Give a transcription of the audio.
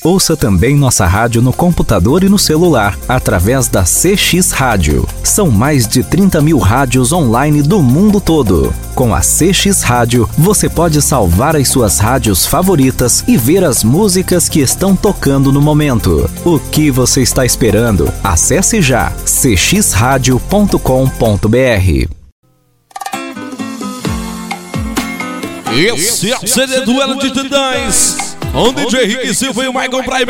Ouça também nossa rádio no computador e no celular, através da CX Rádio. São mais de 30 mil rádios online do mundo todo. Com a CX Rádio, você pode salvar as suas rádios favoritas e ver as músicas que estão tocando no momento. O que você está esperando? Acesse já cxradio.com.br. Esse é o CD Duelo de Titãs, com DJ Rick Silva e o Michael Prime.